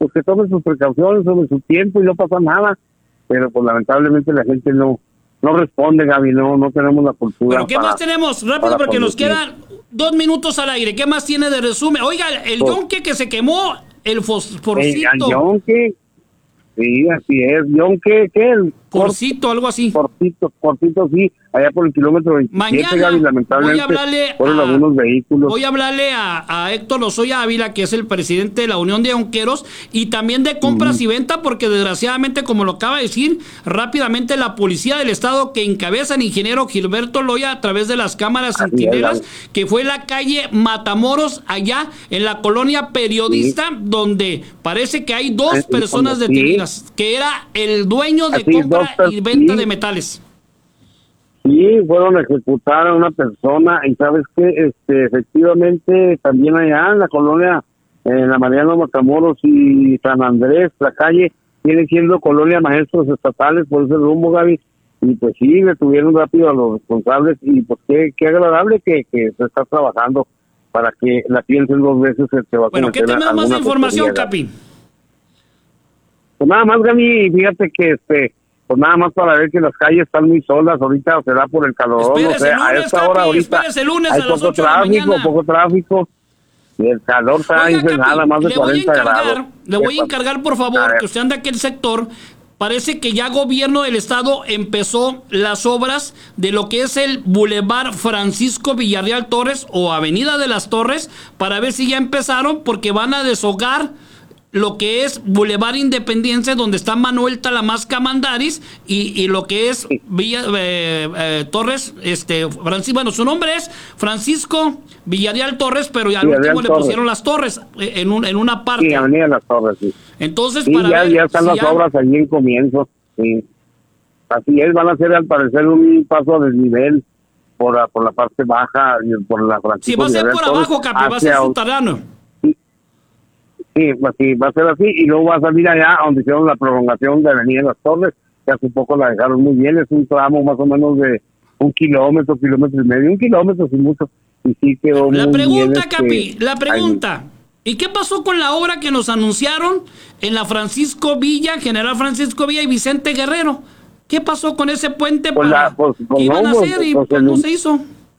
pues que tome sus precauciones sobre su tiempo y no pasa nada. Pero pues lamentablemente la gente no responde, Gaby, no tenemos la cultura. ¿Pero qué más tenemos? Rápido, porque nos quedan 2 minutos al aire. ¿Qué más tiene de resumen? Oiga, el yonque que se quemó, el fosforcito. El yonque, sí, así es. Yonque, ¿qué? El Corcito, algo así. Cortito, sí, allá por el kilómetro 27, mañana Gaby, lamentablemente fueron algunos vehículos. Voy a hablarle a Héctor Lozoya Ávila, que es el presidente de la Unión de Yonqueros, y también de compras y venta, porque desgraciadamente, como lo acaba de decir, rápidamente la policía del estado que encabeza el ingeniero Gilberto Loya a través de las cámaras centinelas, que fue la calle Matamoros, allá en la colonia Periodista, donde parece que hay 2 personas detenidas, que era el dueño de compra y venta de metales. Sí, fueron a ejecutar a una persona, y sabes que efectivamente también allá en la colonia, en la Mariano Matamoros y San Andrés, la calle viene siendo colonia maestros estatales por ese rumbo, Gaby, y pues sí, detuvieron rápido a los responsables, y pues qué agradable que se está trabajando para que la piensen 2 veces que te va a Bueno, ¿qué tenemos más de información, Capi? Pues nada más, Gaby, fíjate que pues nada más para ver que las calles están muy solas, ahorita será por el calor, espérese, o sea, lunes, a esta Capi, hora ahorita hay poco tráfico, y el calor está nada más de 40 grados. Le voy a encargar, por favor, que usted anda aquí en el sector. Parece que ya gobierno del estado empezó las obras de lo que es el Boulevard Francisco Villarreal Torres o Avenida de las Torres, para ver si ya empezaron, porque van a deshogar lo que es Boulevard Independencia, donde está Manuel Talamasca Mandaris, y lo que es Villa Torres, bueno, su nombre es Francisco Villarreal Torres, pero ya al último le pusieron las Torres en una parte. Sí, Avenida Las Torres, sí. Entonces, sí, ya están las obras allí en comienzo, sí. Así es, van a hacer al parecer un paso a desnivel por la parte baja, por la Francisco. Sí, va a ser por abajo, Capi, va a ser subterráneo. Sí, pues sí, va a ser así, y luego va a salir allá donde hicieron la prolongación de Avenida Las Torres, que hace poco la dejaron muy bien, es un tramo más o menos de 1 kilómetro y medio, 1 kilómetro sin mucho, y sí quedó muy bien. La pregunta, Capi, la pregunta, ¿y qué pasó con la obra que nos anunciaron en la Francisco Villa, General Francisco Villa y Vicente Guerrero? ¿Qué pasó con ese puente? Pues ¿Qué iban a hacer y no se hizo?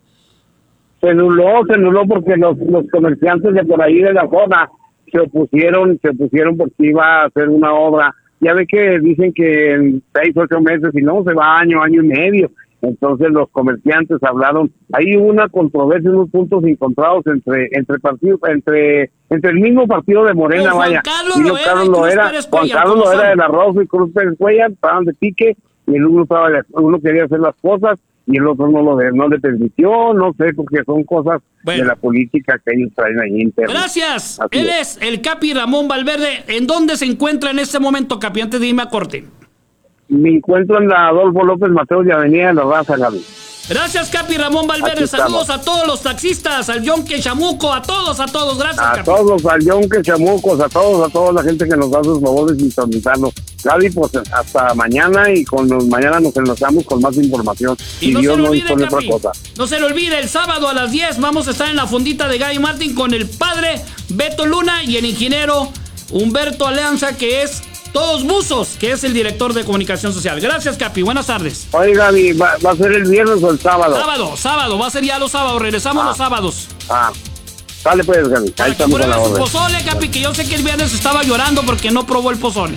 Se anuló porque los comerciantes de por ahí de la zona se opusieron porque iba a hacer una obra. Ya ve que dicen que en 6 o 8 meses, si no, se va año y medio. Entonces los comerciantes hablaron. Ahí hubo una controversia, unos puntos encontrados entre partidos, entre el mismo partido de Morena, Juan vaya. Carlos Juan Carlos Loera de la Rosa y Cruz Pérez Cuellar estaban de pique, y el uno quería hacer las cosas y el otro no le permitió, no sé, porque son cosas de la política que ellos traen ahí interna. Gracias. Él es el Capi Ramón Valverde. ¿En dónde se encuentra en este momento, Capi, antes de irme a corte? Me encuentro en la Adolfo López Mateos de Avenida de la Raza, Gaby. Gracias, Capi Ramón Valverde. Saludos a todos los taxistas, al Yonque Chamuco, a todos. Gracias, Capi. A todos, al Yonque Chamucos, a toda la gente que nos da sus favores y sintonizarnos. Gaby, pues hasta mañana, y mañana nos enlazamos con más información. Y no Dios se lo olvide, Capi, no se le olvide, el sábado a las 10 vamos a estar en la fondita de Gaby Martín con el padre Beto Luna y el ingeniero Humberto Alianza, que es Todos Buzos, que es el director de comunicación social. Gracias, Capi, buenas tardes. Oye, Gaby, ¿va a ser el viernes o el sábado? Sábado, va a ser ya los sábados, regresamos los sábados. Dale pues, Gaby, ahí estamos con la orden. Pozole, Capi, que yo sé que el viernes estaba llorando porque no probó el pozole.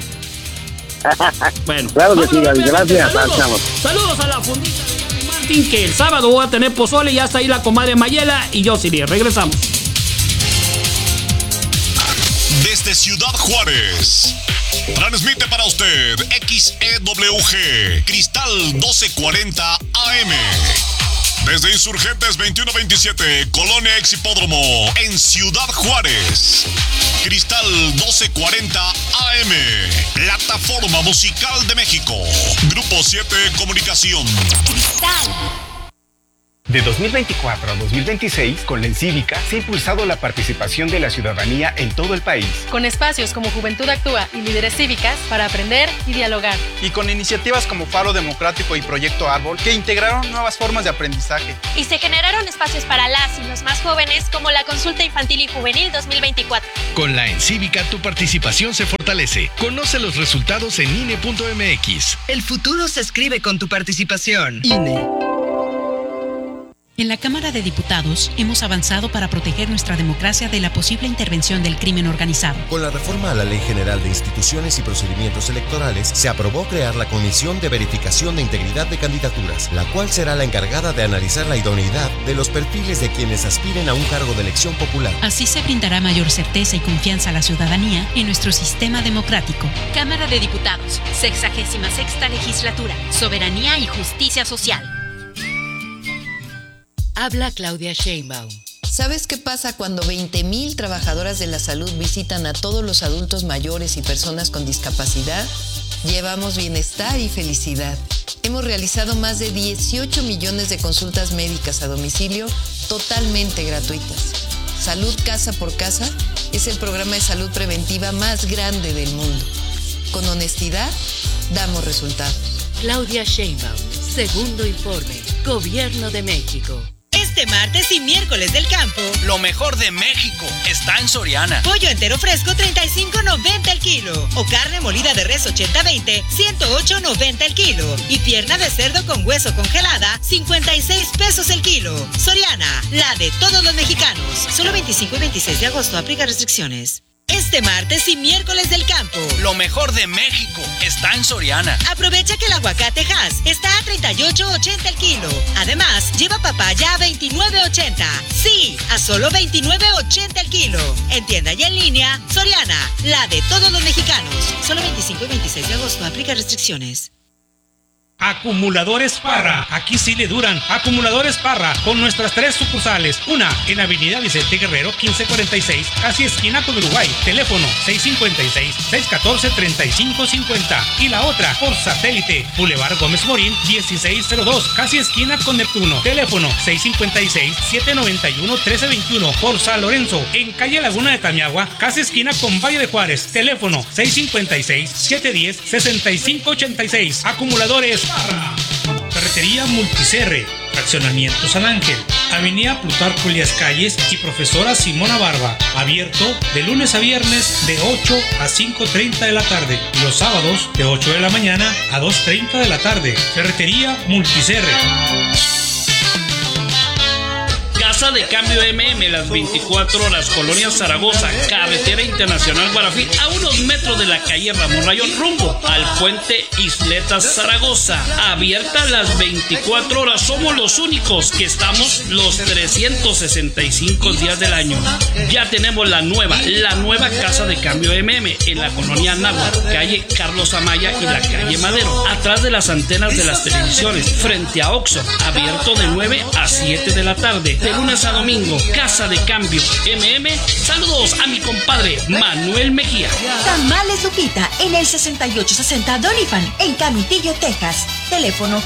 Bueno, claro que sí, Gaby, gracias. Saludos a la fundita de Gaby Martín, que el sábado voy a tener pozole, ya está ahí la comadre Mayela y yo, Siri. Regresamos. Desde Ciudad Juárez, transmite para usted XEWG Cristal 1240 AM. Desde Insurgentes 2127, Colonia Exhipódromo, en Ciudad Juárez. Cristal 1240 AM, plataforma musical de México. Grupo 7 Comunicación. Cristal. De 2024 a 2026, con la Encívica se ha impulsado la participación de la ciudadanía en todo el país. Con espacios como Juventud Actúa y Líderes Cívicas para aprender y dialogar. Y con iniciativas como Faro Democrático y Proyecto Árbol que integraron nuevas formas de aprendizaje. Y se generaron espacios para las y los más jóvenes como la Consulta Infantil y Juvenil 2024. Con la Encívica tu participación se fortalece. Conoce los resultados en INE.mx. El futuro se escribe con tu participación. INE. En la Cámara de Diputados hemos avanzado para proteger nuestra democracia de la posible intervención del crimen organizado. Con la reforma a la Ley General de Instituciones y Procedimientos Electorales, se aprobó crear la Comisión de Verificación de Integridad de Candidaturas, la cual será la encargada de analizar la idoneidad de los perfiles de quienes aspiren a un cargo de elección popular. Así se brindará mayor certeza y confianza a la ciudadanía en nuestro sistema democrático. Cámara de Diputados, 66ª Legislatura, Soberanía y Justicia Social. Habla Claudia Sheinbaum. ¿Sabes qué pasa cuando 20,000 trabajadoras de la salud visitan a todos los adultos mayores y personas con discapacidad? Llevamos bienestar y felicidad. Hemos realizado más de 18 millones de consultas médicas a domicilio totalmente gratuitas. Salud Casa por Casa es el programa de salud preventiva más grande del mundo. Con honestidad, damos resultados. Claudia Sheinbaum, segundo informe, Gobierno de México. Este martes y miércoles del campo, lo mejor de México está en Soriana. Pollo entero fresco, $35.90 el kilo. O carne molida de res 80-20, $108.90 el kilo. Y pierna de cerdo con hueso congelada, 56 pesos el kilo. Soriana, la de todos los mexicanos. Solo 25 y 26 de agosto, aplica restricciones. Este martes y miércoles del campo, lo mejor de México está en Soriana. Aprovecha que el aguacate Hass está a $38.80 el kilo. Además, lleva papaya a $29.80. Sí, a solo $29.80 el kilo. En tienda y en línea, Soriana, la de todos los mexicanos. Solo 25 y 26 de agosto, aplica restricciones. Acumuladores Parra, aquí sí le duran. Acumuladores Parra, con nuestras 3 sucursales. Una en Avenida Vicente Guerrero 1546, casi esquina con Uruguay. Teléfono 656-614-3550. Y la otra por satélite, Boulevard Gómez Morín 1602, casi esquina con Neptuno. Teléfono 656-791-1321. Por San Lorenzo, en calle Laguna de Tamiagua, casi esquina con Valle de Juárez. Teléfono 656-710-6586. Acumuladores Parra. Carretería Multicerre, Fraccionamiento San Ángel, Avenida Plutarco Elías Calles y Profesora Simona Barba. Abierto de lunes a viernes de 8 a 5:30 de la tarde. Y los sábados de 8 de la mañana a 2:30 de la tarde. Carretería Multicerre. Casa de Cambio MM, las 24 horas, Colonia Zaragoza, Carretera Internacional Guarafí, a unos metros de la calle Ramón Rayón, rumbo al puente Isletas Zaragoza. Abierta las 24 horas, somos los únicos que estamos los 365 días del año. Ya tenemos la nueva Casa de Cambio MM en la Colonia Anáhuac, calle Carlos Amaya y la calle Madero, atrás de las antenas de las televisiones, frente a Oxxo, abierto de 9 a 7 de la tarde. De lunes a domingo, Casa de Cambio MM. Saludos a mi compadre Manuel Mejía. Tamales Lupita en el 6860 Doniphan en Canutillo, Texas. Teléfono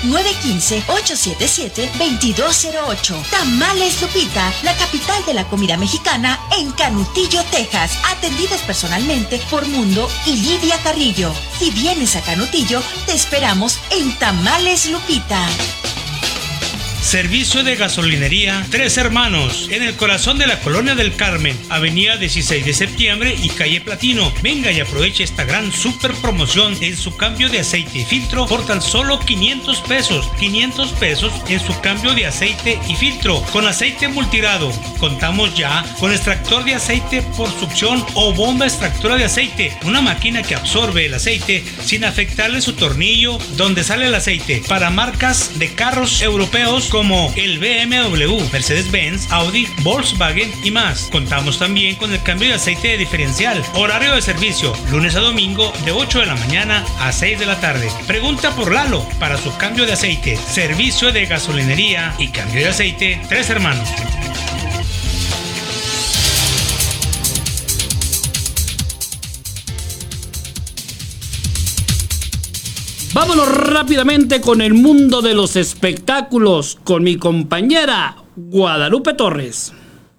915-877-2208. Tamales Lupita, la capital de la comida mexicana en Canutillo, Texas. Atendidas personalmente por Mundo y Lidia Carrillo. Si vienes a Canutillo, te esperamos en Tamales Lupita. Servicio de gasolinería Tres Hermanos, en el corazón de la Colonia del Carmen, Avenida 16 de Septiembre y calle Platino. Venga y aproveche esta gran super promoción en su cambio de aceite y filtro por tan solo 500 pesos. 500 pesos en su cambio de aceite y filtro con aceite multirado. Contamos ya con extractor de aceite por succión o bomba extractora de aceite, una máquina que absorbe el aceite sin afectarle su tornillo donde sale el aceite, para marcas de carros europeos como el BMW, Mercedes-Benz, Audi, Volkswagen y más. Contamos también con el cambio de aceite de diferencial. Horario de servicio, lunes a domingo de 8 de la mañana a 6 de la tarde. Pregunta por Lalo para su cambio de aceite. Servicio de gasolinería y cambio de aceite Tres Hermanos. Vámonos rápidamente con el mundo de los espectáculos con mi compañera Guadalupe Torres.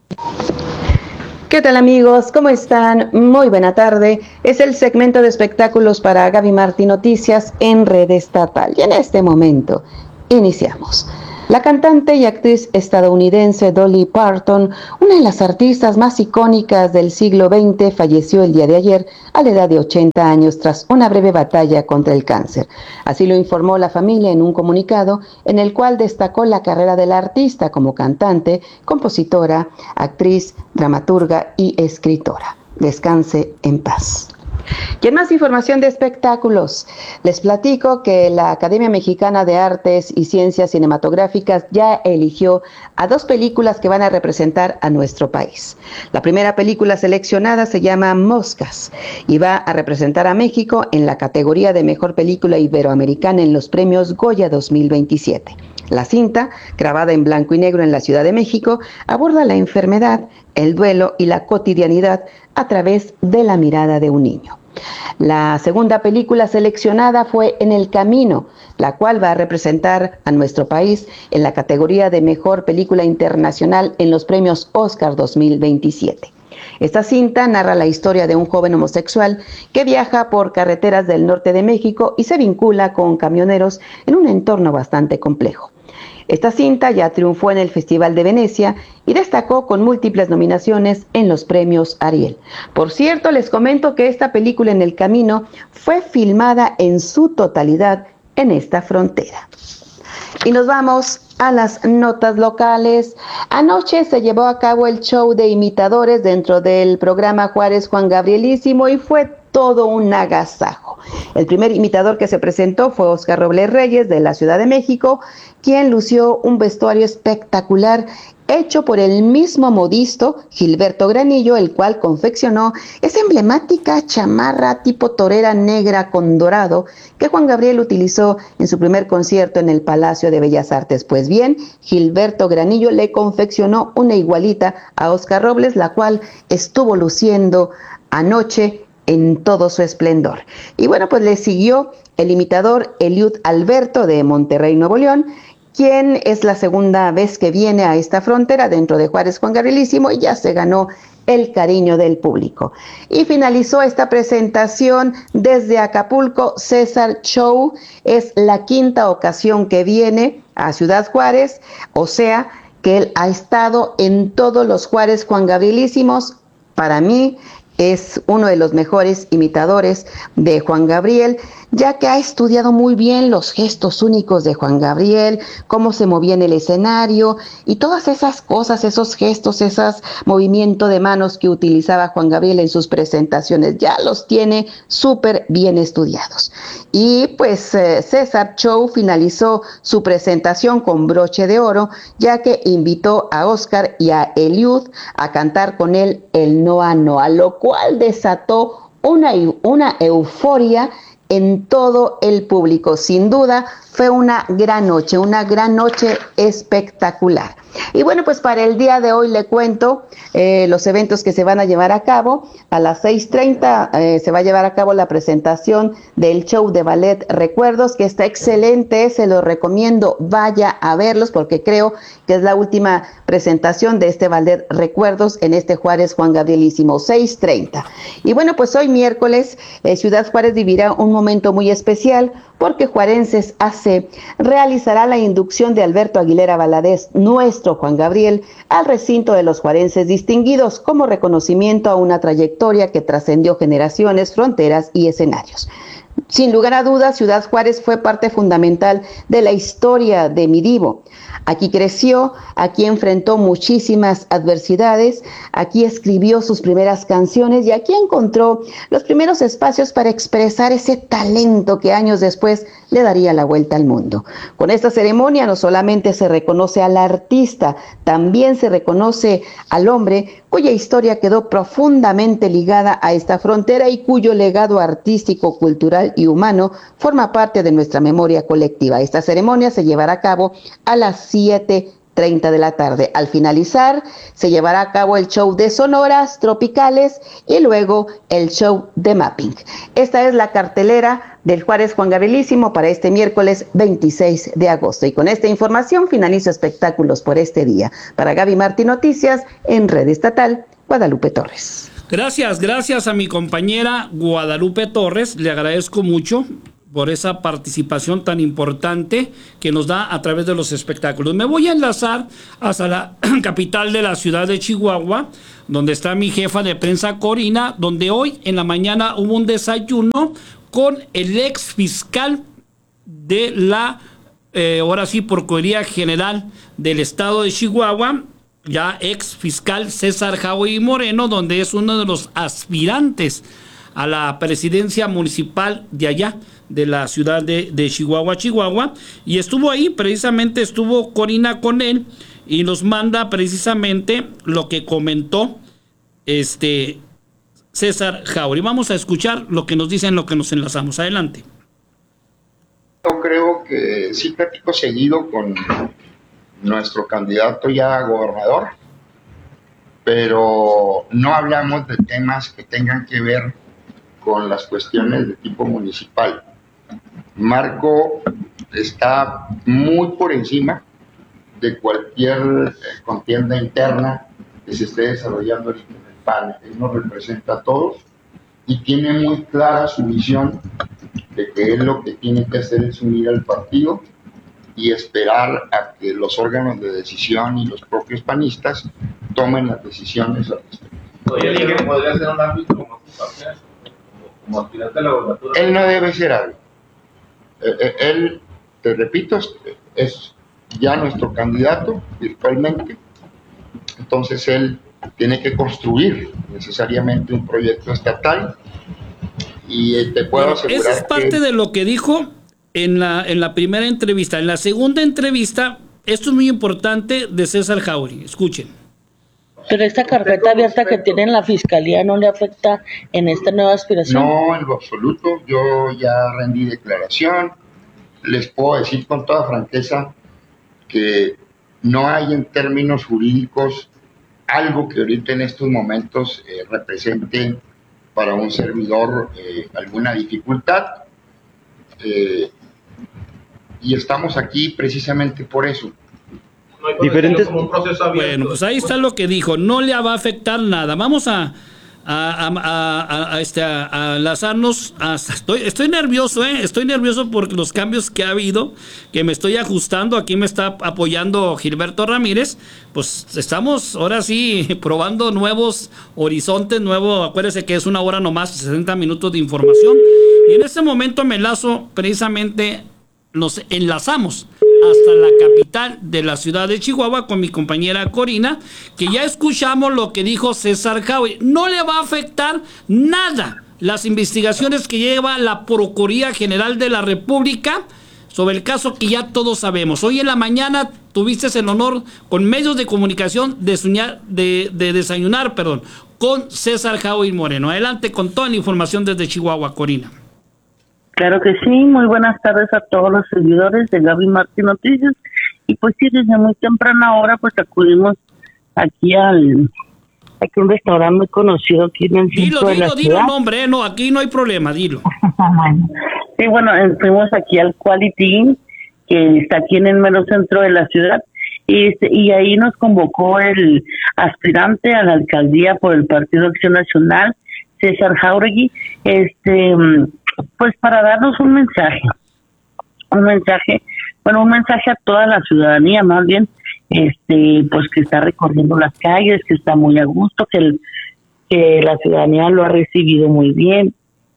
¿Qué tal, amigos? ¿Cómo están? Muy buena tarde. Es el segmento de espectáculos para Gaby Martí Noticias en Red Estatal. Y en este momento iniciamos. La cantante y actriz estadounidense Dolly Parton, una de las artistas más icónicas del siglo XX, falleció el día de ayer a la edad de 80 años tras una breve batalla contra el cáncer. Así lo informó la familia en un comunicado en el cual destacó la carrera de la artista como cantante, compositora, actriz, dramaturga y escritora. Descanse en paz. Y en más información de espectáculos, les platico que la Academia Mexicana de Artes y Ciencias Cinematográficas ya eligió a 2 películas que van a representar a nuestro país. La primera película seleccionada se llama Moscas y va a representar a México en la categoría de Mejor Película Iberoamericana en los premios Goya 2027. La cinta, grabada en blanco y negro en la Ciudad de México, aborda la enfermedad, el duelo y la cotidianidad a través de la mirada de un niño. La segunda película seleccionada fue En el Camino, la cual va a representar a nuestro país en la categoría de Mejor Película Internacional en los premios Oscar 2027. Esta cinta narra la historia de un joven homosexual que viaja por carreteras del norte de México y se vincula con camioneros en un entorno bastante complejo. Esta cinta ya triunfó en el Festival de Venecia y destacó con múltiples nominaciones en los premios Ariel. Por cierto, les comento que esta película En el Camino fue filmada en su totalidad en esta frontera. Y nos vamos a las notas locales. Anoche se llevó a cabo el show de imitadores dentro del programa Juárez Juan Gabrielísimo y fue todo un agasajo. El primer imitador que se presentó fue Óscar Robles Reyes de la Ciudad de México, quien lució un vestuario espectacular hecho por el mismo modisto Gilberto Granillo, el cual confeccionó esa emblemática chamarra tipo torera negra con dorado que Juan Gabriel utilizó en su primer concierto en el Palacio de Bellas Artes. Pues bien, Gilberto Granillo le confeccionó una igualita a Óscar Robles, la cual estuvo luciendo anoche en todo su esplendor. Y bueno, pues le siguió el imitador Eliud Alberto de Monterrey, Nuevo León, quien es la segunda vez que viene a esta frontera dentro de Juárez Juan Gabrielísimo y ya se ganó el cariño del público. Y finalizó esta presentación desde Acapulco César Show. Es la 5ª ocasión que viene a Ciudad Juárez, o sea que él ha estado en todos los Juárez Juan Gabrielísimos. Para mí es uno de los mejores imitadores de Juan Gabriel, ya que ha estudiado muy bien los gestos únicos de Juan Gabriel, cómo se movía en el escenario y todas esas cosas, esos gestos, esos movimientos de manos que utilizaba Juan Gabriel en sus presentaciones, ya los tiene súper bien estudiados. Y pues César Show finalizó su presentación con broche de oro, ya que invitó a Óscar y a Eliud a cantar con él el Noa Noa, lo cual desató una euforia en todo el público. Sin duda fue una gran noche espectacular. Y bueno, pues para el día de hoy le cuento los eventos que se van a llevar a cabo. A las 6:30 se va a llevar a cabo la presentación del show de ballet Recuerdos, que está excelente, se los recomiendo, vaya a verlos porque creo que es la última presentación de este ballet Recuerdos en este Juárez Juan Gabrielísimo, 6:30. Y bueno, pues hoy miércoles Ciudad Juárez vivirá un momento muy especial porque Juarenses AC realizará la inducción de Alberto Aguilera Valadez, nuestro Juan Gabriel, al recinto de los juarenses distinguidos como reconocimiento a una trayectoria que trascendió generaciones, fronteras y escenarios. Sin lugar a dudas, Ciudad Juárez fue parte fundamental de la historia de mi divo. Aquí creció, aquí enfrentó muchísimas adversidades, aquí escribió sus primeras canciones y aquí encontró los primeros espacios para expresar ese talento que años después le daría la vuelta al mundo. Con esta ceremonia no solamente se reconoce al artista, también se reconoce al hombre cuya historia quedó profundamente ligada a esta frontera y cuyo legado artístico, cultural y humano forma parte de nuestra memoria colectiva. Esta ceremonia se llevará a cabo a las 7:30 de la tarde. Al finalizar, se llevará a cabo el show de sonoras tropicales y luego el show de mapping. Esta es la cartelera del Juárez Juan Gabrielísimo para este miércoles 26 de agosto. Y con esta información finalizo espectáculos por este día. Para Gaby Martín Noticias, en Red Estatal, Guadalupe Torres. Gracias a mi compañera Guadalupe Torres, le agradezco mucho por esa participación tan importante que nos da a través de los espectáculos. Me voy a enlazar hasta la capital de la ciudad de Chihuahua, donde está mi jefa de prensa Corina, donde hoy en la mañana hubo un desayuno con el ex fiscal de la, ahora sí, Procuraduría General del Estado de Chihuahua, ya ex fiscal César Jauregui Moreno, donde es uno de los aspirantes a la presidencia municipal de allá, de la ciudad de Chihuahua, y estuvo ahí, precisamente estuvo Corina con él, y nos manda precisamente lo que comentó César Jauregui. Vamos a escuchar lo que nos dicen, lo que nos enlazamos. Adelante. Yo creo que sí platico seguido con nuestro candidato ya a gobernador, pero no hablamos de temas que tengan que ver con las cuestiones de tipo municipal. Marco está muy por encima de cualquier contienda interna que se esté desarrollando en el PAN. Él nos representa a todos y tiene muy clara su visión de que él lo que tiene que hacer es unir al partido y esperar a que los órganos de decisión y los propios panistas tomen las decisiones al respecto. ¿Podría ser un ámbito como aspirante a la gobernatura? Él no debe ser algo. Él, te repito, es ya nuestro candidato virtualmente. Entonces él tiene que construir necesariamente un proyecto estatal y te puedo asegurar esa es parte de lo que dijo en la primera entrevista. En la segunda entrevista, esto es muy importante, de César Jauregui. Escuchen. Pero esta carpeta abierta que tiene en la fiscalía no le afecta en esta nueva aspiración. No, en lo absoluto. Yo ya rendí declaración. Les puedo decir con toda franqueza que no hay en términos jurídicos algo que ahorita en estos momentos represente para un servidor alguna dificultad. Y estamos aquí precisamente por eso. Diferentes. Bueno, pues ahí está lo que dijo. No le va a afectar nada. Vamos a enlazarnos. Estoy nervioso, estoy nervioso por los cambios que ha habido, que me estoy ajustando. Aquí me está apoyando Gilberto Ramírez. Pues estamos ahora sí probando nuevos horizontes, acuérdese que es una hora nomás, 60 minutos de información. Y en este momento me enlazo precisamente, nos enlazamos hasta la capital de la ciudad de Chihuahua con mi compañera Corina, que ya escuchamos lo que dijo César Jauregui. No le va a afectar nada las investigaciones que lleva la Procuraduría General de la República sobre el caso que ya todos sabemos. Hoy en la mañana tuviste el honor con medios de comunicación de desayunar con César Jauregui Moreno. Adelante con toda la información desde Chihuahua, Corina. Claro que sí, muy buenas tardes a todos los seguidores de Gaby Martín Noticias. Y pues sí, desde muy temprana hora pues acudimos aquí a un restaurante muy conocido aquí en el centro de la ciudad. Dilo el nombre, no, aquí no hay problema, dilo. Sí, bueno, fuimos aquí al Quality Inn, que está aquí en el mero centro de la ciudad, y ahí nos convocó el aspirante a la alcaldía por el Partido Acción Nacional, César Jauregui, pues para darnos un mensaje a toda la ciudadanía, más bien, pues que está recorriendo las calles, que está muy a gusto, que la ciudadanía lo ha recibido muy bien,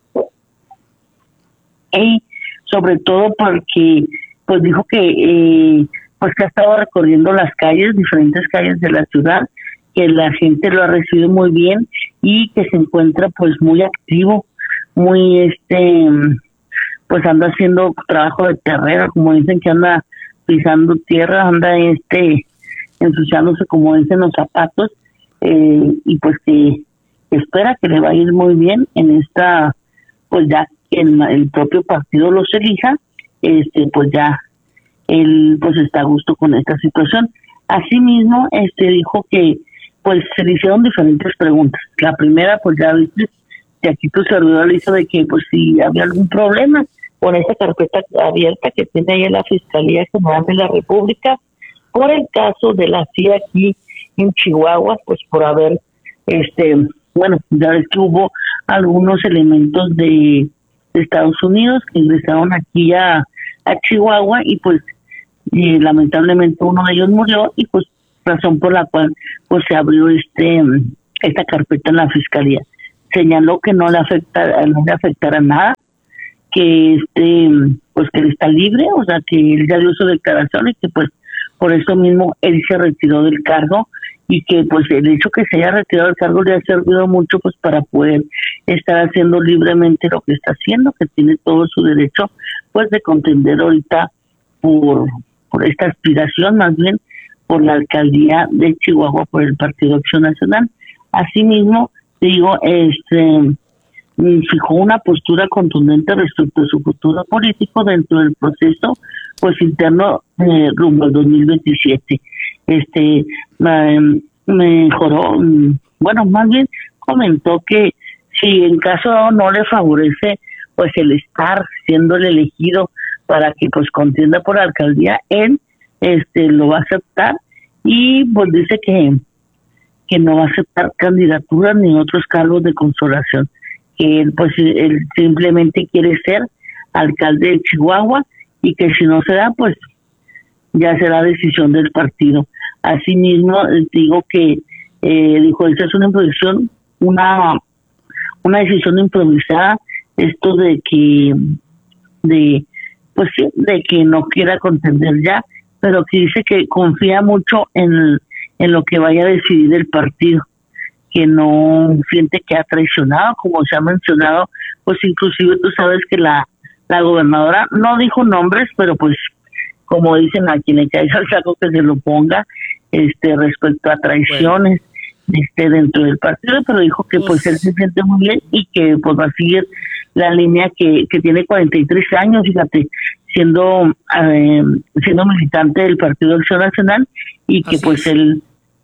y sobre todo porque pues dijo que pues que ha estado recorriendo las calles, diferentes calles de la ciudad, que la gente lo ha recibido muy bien y que se encuentra pues muy activo, muy pues anda haciendo trabajo de terreno, como dicen, que anda pisando tierra, anda ensuciándose, como dicen, los zapatos, y pues que espera que le va a ir muy bien en esta, pues ya que el propio partido los elija, pues ya él pues está a gusto con esta situación. Asimismo, dijo que pues se le hicieron diferentes preguntas. La primera, pues ya viste, aquí tu servidor le hizo de que pues si había algún problema con esa carpeta abierta que tiene ahí en la Fiscalía General de la República por el caso de la CIA aquí en Chihuahua, pues por haber, bueno, ya ves que hubo algunos elementos de Estados Unidos que ingresaron aquí a Chihuahua y pues lamentablemente uno de ellos murió y pues razón por la cual pues se abrió esta carpeta en la Fiscalía. Señaló que no le afectará nada, que pues que él está libre, o sea que él ya dio su declaración y que pues por eso mismo él se retiró del cargo y que pues el hecho que se haya retirado del cargo le ha servido mucho pues para poder estar haciendo libremente lo que está haciendo, que tiene todo su derecho pues de contender ahorita por esta aspiración, más bien por la alcaldía de Chihuahua por el Partido Acción Nacional. Asimismo, digo, fijó una postura contundente respecto a su futuro político dentro del proceso pues interno rumbo al 2027. Mejoró, bueno, más bien comentó que si en caso no le favorece pues el estar siendo el elegido para que pues contienda por la alcaldía, él lo va a aceptar y pues dice que no va a aceptar candidaturas ni otros cargos de consolación, que él simplemente quiere ser alcalde de Chihuahua y que si no se da pues ya será decisión del partido. Asimismo digo que dijo, esta es una improvisación, una decisión improvisada, esto de que no quiera contender ya, pero que dice que confía mucho en lo que vaya a decidir el partido, que no siente que ha traicionado, como se ha mencionado, pues inclusive tú sabes que la gobernadora no dijo nombres, pero pues como dicen a quien le caiga el saco que se lo ponga, respecto a traiciones dentro del partido, pero dijo que pues él se siente muy bien y que pues va a seguir la línea que tiene 43 años, fíjate, siendo militante del Partido Acción Nacional y que pues él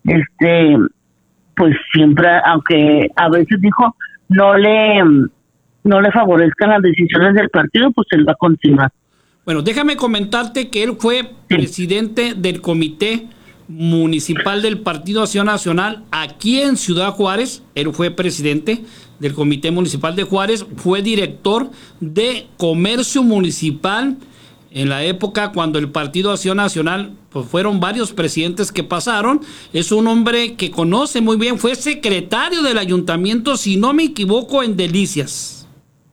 pues siempre, aunque a veces dijo no le favorezcan las decisiones del partido, pues él va a continuar. Bueno, déjame comentarte que él fue presidente del Comité Municipal del Partido Acción Nacional aquí en Ciudad Juárez. Él fue presidente del Comité Municipal de Juárez, fue director de Comercio Municipal en la época cuando el Partido Acción Nacional, pues fueron varios presidentes que pasaron. Es un hombre que conoce muy bien, fue secretario del ayuntamiento, si no me equivoco, en Delicias.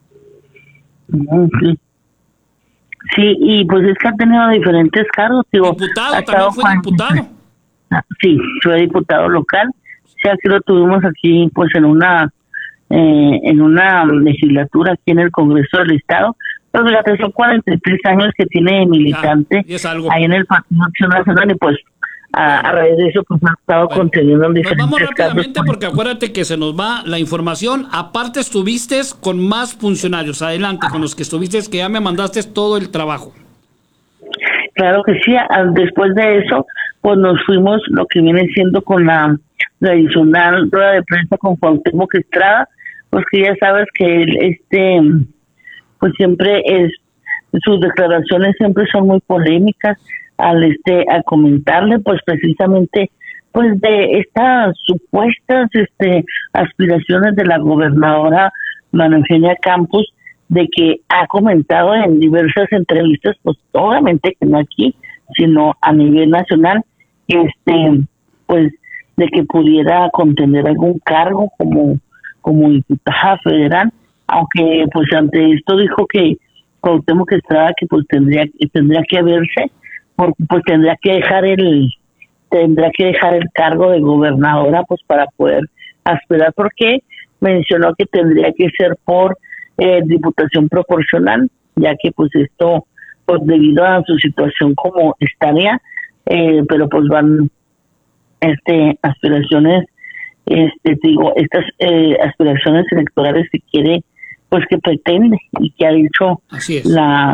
Sí, y pues es que ha tenido diferentes cargos. Diputado, también fue diputado. Sí, fue diputado local. Sí, aquí lo tuvimos aquí pues en una legislatura aquí en el Congreso del Estado. Pero fíjate, son 43 años que tiene militante ahí en el Partido Acción Nacional y pues a raíz de eso pues ha estado conteniendo en diferentes vamos rápidamente porque acuérdate que se nos va la información. Aparte estuviste con más funcionarios, adelante con los que estuviste, que ya me mandaste todo el trabajo. Claro que sí, después de eso pues nos fuimos lo que viene siendo con la tradicional rueda de prensa con Cuauhtémoc Estrada, pues que ya sabes que él pues siempre sus declaraciones siempre son muy polémicas al comentarle pues precisamente pues de estas supuestas aspiraciones de la gobernadora María Eugenia Campos, de que ha comentado en diversas entrevistas, pues obviamente que no aquí, sino a nivel nacional, pues de que pudiera contener algún cargo como diputada federal, aunque pues ante esto dijo que Cuauhtémoc Estrada que pues tendría que verse, porque pues tendría que dejar el cargo de gobernadora pues para poder aspirar, porque mencionó que tendría que ser por diputación proporcional, ya que pues esto pues debido a su situación como estaría, pero pues van aspiraciones, estas aspiraciones electorales que quiere, pues que pretende y que ha dicho la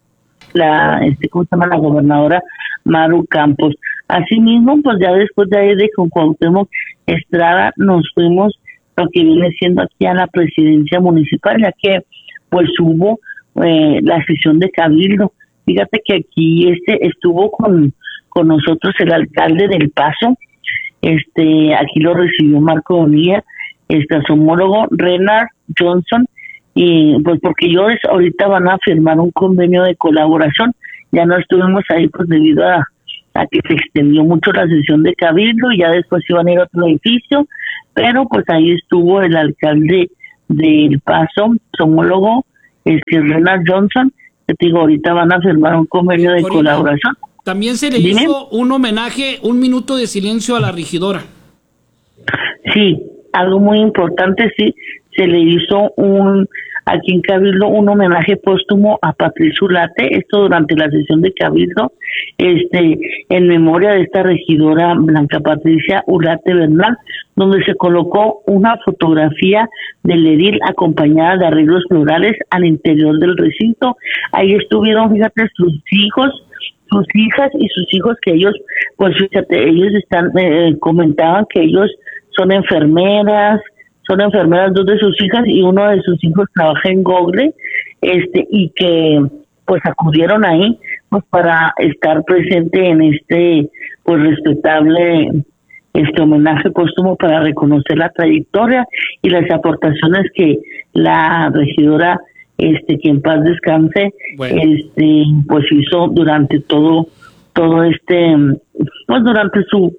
gobernadora Maru Campos. Asimismo, pues ya después de ahí de con Cuauhtémoc Estrada nos fuimos lo que viene siendo aquí a la presidencia municipal, ya que pues hubo la sesión de cabildo. Fíjate que aquí estuvo con nosotros el alcalde del Paso, aquí lo recibió Marco Bonilla, su homólogo Renard Johnson, y pues porque ellos ahorita van a firmar un convenio de colaboración. Ya no estuvimos ahí pues debido a que se extendió mucho la sesión de cabildo y ya después iban a ir a otro edificio, pero pues ahí estuvo el alcalde del Paso, su homólogo Renard Johnson, que te digo, ahorita van a firmar un convenio de colaboración. También se le hizo un homenaje, 1 minuto de silencio a la regidora. Sí, algo muy importante, sí, se le hizo aquí en Cabildo un homenaje póstumo a Patricia Ulate, esto durante la sesión de Cabildo, en memoria de esta regidora Blanca Patricia Ulate Bernal, donde se colocó una fotografía del edil acompañada de arreglos florales al interior del recinto. Ahí estuvieron, fíjate, sus hijos, sus hijas y sus hijos, que ellos, pues fíjate, ellos comentaban que ellos son enfermeras, 2 de sus hijas y uno de sus hijos trabaja en Google, y que pues acudieron ahí pues para estar presente en pues respetable homenaje póstumo para reconocer la trayectoria y las aportaciones que la regidora que en paz descanse, pues hizo durante todo pues durante su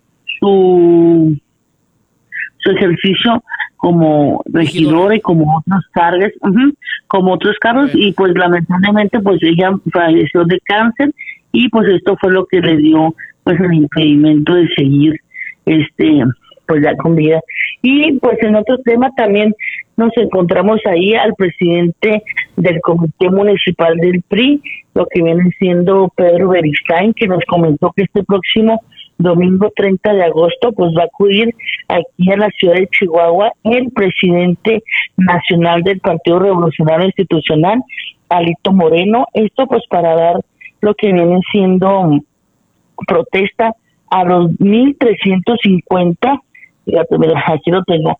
ejercicio como regidora y como otros cargos, y pues lamentablemente pues ella falleció de cáncer y pues esto fue lo que le dio pues el impedimento de seguir pues ya con vida. Y pues en otro tema también nos encontramos ahí al presidente del Comité Municipal del PRI, lo que viene siendo Pedro Beristain, que nos comentó que este próximo domingo 30 de agosto pues va a acudir aquí a la ciudad de Chihuahua el presidente nacional del Partido Revolucionario Institucional, Alito Moreno, esto pues para dar lo que viene siendo protesta a los 1,350, fíjate, mira, aquí lo tengo,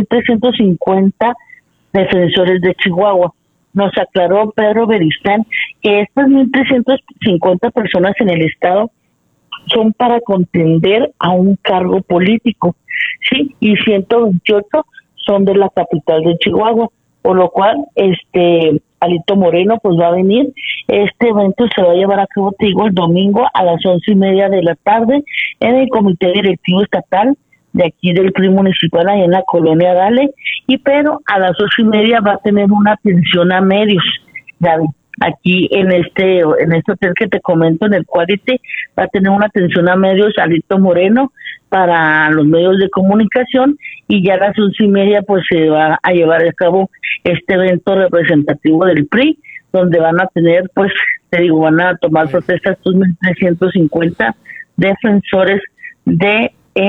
1,350 defensores de Chihuahua. Nos aclaró Pedro Beristain que estas 1,350 personas en el estado son para contender a un cargo político, sí, y 128 son de la capital de Chihuahua, por lo cual Alito Moreno pues va a venir. Este evento se va a llevar a cabo, te digo, el domingo a las 11:30 de la tarde en el Comité Directivo Estatal de aquí del PRI municipal, ahí en la colonia Dale, pero a las 8:30 va a tener una atención a medios, David. Aquí en este hotel que te comento, en el Quality, va a tener una atención a medios Alito Moreno para los medios de comunicación, y ya a las 11:30 pues se va a llevar a cabo este evento representativo del PRI, donde van a tener, pues te digo, van a tomar protesta estos 1,350 defensores de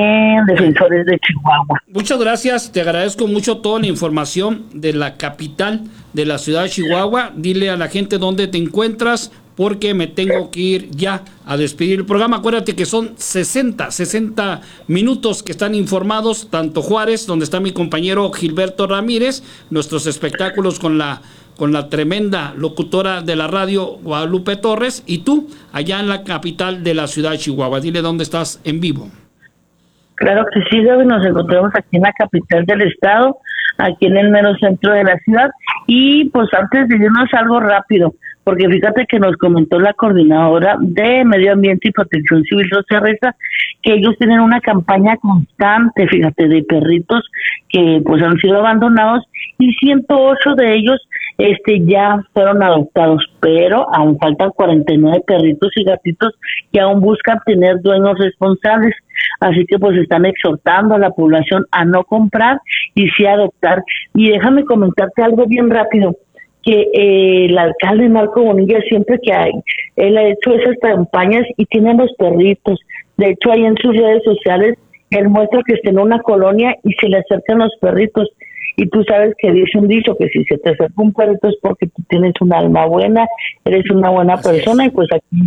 Chihuahua. Muchas gracias, te agradezco mucho toda la información de la capital de la ciudad de Chihuahua. Dile a la gente dónde te encuentras, porque me tengo que ir ya a despedir el programa. Acuérdate que son 60 minutos que están informados, tanto Juárez, donde está mi compañero Gilberto Ramírez, nuestros espectáculos con la tremenda locutora de la radio Guadalupe Torres, y tú allá en la capital de la ciudad de Chihuahua. Dile dónde estás en vivo. Claro que sí, David, nos encontramos aquí en la capital del estado, aquí en el mero centro de la ciudad, y pues antes de irnos algo rápido, porque fíjate que nos comentó la coordinadora de Medio Ambiente y Protección Civil, Rosa Reza, que ellos tienen una campaña constante, fíjate, de perritos que pues han sido abandonados, y 108 de ellos ya fueron adoptados, pero aún faltan 49 perritos y gatitos que aún buscan tener dueños responsables. Así que pues están exhortando a la población a no comprar y sí adoptar. Y déjame comentarte algo bien rápido, que el alcalde Marco Bonilla, siempre que él ha hecho esas campañas y tiene los perritos. De hecho, ahí en sus redes sociales, él muestra que está en una colonia y se le acercan los perritos. Y tú sabes que dice un dicho, que si se te acerca un perrito es porque tú tienes un alma buena, eres una buena persona, y pues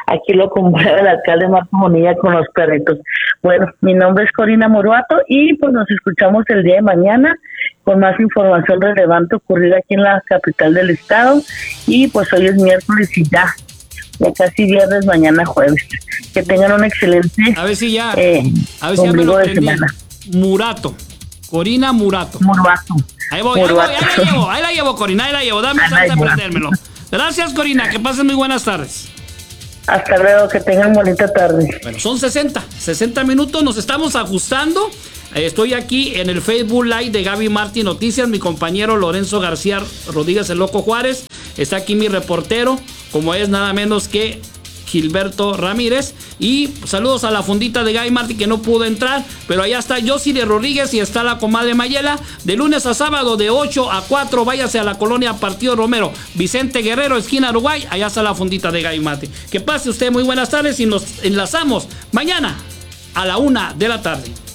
aquí lo comprueba el alcalde Marco Bonilla con los perritos. Bueno, mi nombre es Corina Muruato y pues nos escuchamos el día de mañana con más información relevante ocurrida aquí en la capital del estado. Y pues hoy es miércoles y ya casi viernes, mañana jueves. Que tengan un excelente a ver si ya me lo aprendí. Murato, Corina Murato. Ahí la llevo, Corina, ahí la llevo. Dame chance de aprendérmelo. Gracias, Corina, que pasen muy buenas tardes. Hasta luego, que tengan bonita tarde. Bueno, son 60 minutos, nos estamos ajustando. Estoy aquí en el Facebook Live de Gaby Martín Noticias, mi compañero Lorenzo García Rodríguez, el Loco Juárez. Está aquí mi reportero, como es nada menos que Gilberto Ramírez. Y saludos a la fundita de Gaby Martín que no pudo entrar, pero allá está Josile Rodríguez y está la comadre Mayela. De lunes a sábado de 8 a 4, váyase a la colonia Partido Romero, Vicente Guerrero, esquina Uruguay. Allá está la fundita de Gaby Martín. Que pase usted muy buenas tardes y nos enlazamos mañana a la 1 de la tarde.